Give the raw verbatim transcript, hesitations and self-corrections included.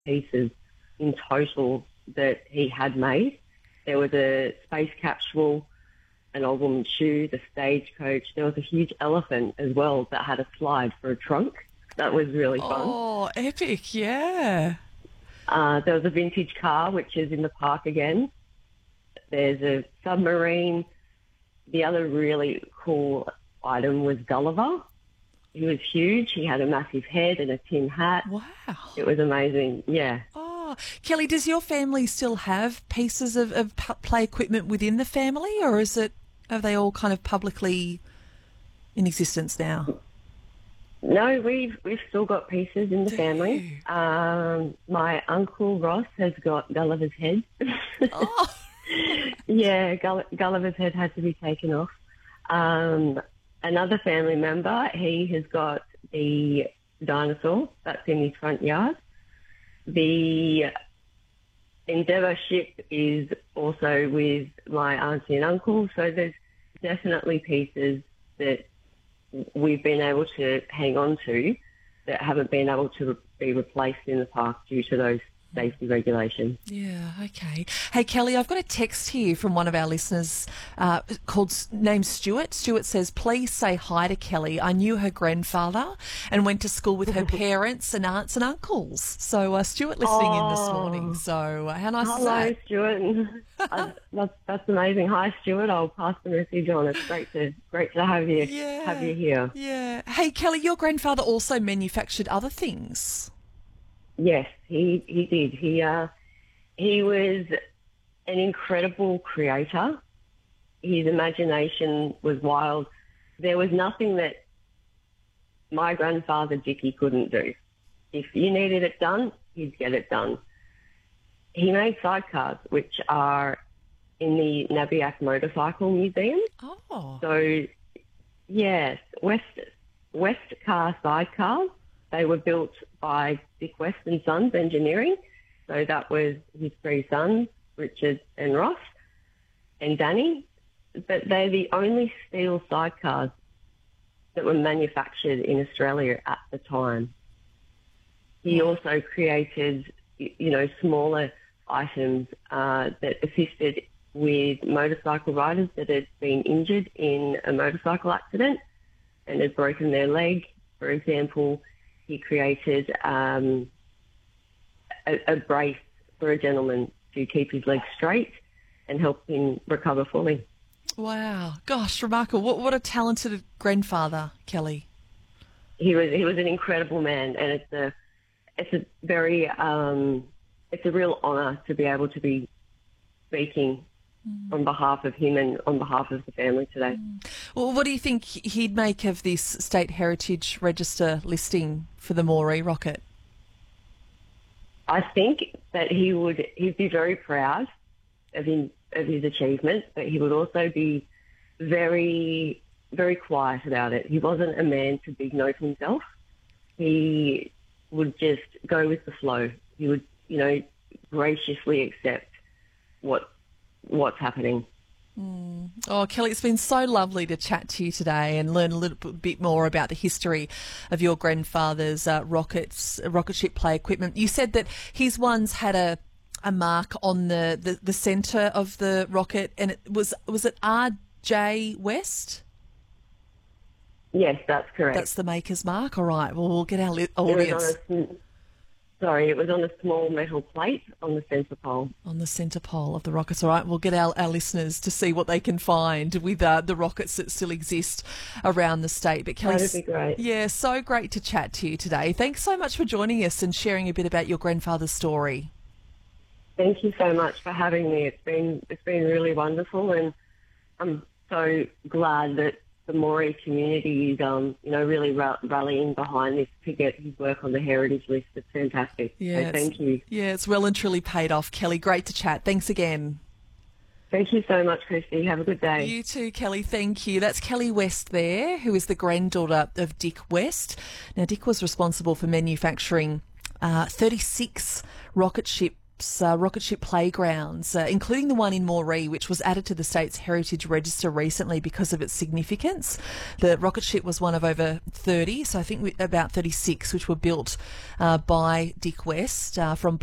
pieces in total that he had made. There was a space capsule, an old woman's shoe, the stagecoach. There was a huge elephant as well that had a slide for a trunk. That was really fun. Oh, epic, yeah. Uh, there was a vintage car, which is in the park again. There's a submarine. The other really cool item was Gulliver. He was huge. He had a massive head and a tin hat. Wow. It was amazing, yeah. Oh, Kelly, does your family still have pieces of, of p- play equipment within the family, or is it, are they all kind of publicly in existence now? No, we've we've still got pieces in the Do family. Um, my uncle Ross has got Gulliver's head. Oh. Yeah, Gull- Gulliver's head had to be taken off. Um, another family member, he has got the dinosaur that's in his front yard. The Endeavour ship is also with my auntie and uncle, so there's definitely pieces that we've been able to hang on to that haven't been able to be replaced in the park due to those safety regulations. Yeah, okay. Hey, Kelly, I've got a text here from one of our listeners uh, called named Stuart. Stuart says, please say hi to Kelly. I knew her grandfather and went to school with her parents and aunts and uncles. So uh, Stuart listening oh, in this morning. So uh, how nice hello, is that? Stuart. uh, that's, that's amazing. Hi, Stuart. I'll pass the message on. It's great to great to have you Yeah, have you here. Yeah. Hey, Kelly, your grandfather also manufactured other things. Yes, he he did. He uh, he was an incredible creator. His imagination was wild. There was nothing that my grandfather Dickie couldn't do. If you needed it done, he'd get it done. He made sidecars, which are in the Nabiac Motorcycle Museum. Oh. So, yes, West West Car sidecars. They were built by Dick West and Sons Engineering. So that was his three sons, Richard and Ross and Danny. But they're the only steel sidecars that were manufactured in Australia at the time. He also created, you know, smaller items uh, that assisted with motorcycle riders that had been injured in a motorcycle accident and had broken their leg. For example, he created um, a, a brace for a gentleman to keep his legs straight and help him recover fully. Wow. Gosh, remarkable. What, what a talented grandfather, Kelly. He was he was an incredible man, and it's a it's a very um, it's a real honour to be able to be speaking mm. on behalf of him and on behalf of the family today. Mm. Well, what do you think he'd make of this State Heritage Register listing for the Moree rocket? I think that he would he'd be very proud of him, of his achievements, but he would also be very very quiet about it. He wasn't a man to big note himself. He would just go with the flow. He would, you know, graciously accept what what's happening. Mm. Oh, Kelly, it's been so lovely to chat to you today and learn a little bit more about the history of your grandfather's uh, rockets, rocket ship play equipment. You said that his ones had a a mark on the, the, the centre of the rocket, and it was was it R J West? Yes, that's correct. That's the maker's mark. All right. Well, we'll get our li- audience. It was on a, sorry, it was on a small metal plate on the centre pole. On the centre pole of the rockets. All right. We'll get our, our listeners to see what they can find with uh, the rockets that still exist around the state. But Kelly, that'd be great. Yeah, so great to chat to you today. Thanks so much for joining us and sharing a bit about your grandfather's story. Thank you so much for having me. It's been it's been really wonderful, and I'm so glad that the Moree community is, um, you know, really ra- rallying behind this to get his work on the heritage list. It's fantastic. Yeah, so thank you. Yeah, it's well and truly paid off, Kelly. Great to chat. Thanks again. Thank you so much, Christy. Have a good day. You too, Kelly. Thank you. That's Kelly West there, who is the granddaughter of Dick West. Now, Dick was responsible for manufacturing uh, thirty-six rocket ship ships, uh, rocket ship playgrounds, uh, including the one in Moree, which was added to the state's Heritage Register recently because of its significance. The rocket ship was one of over thirty, so I think we, about thirty-six, which were built uh, by Dick West uh, from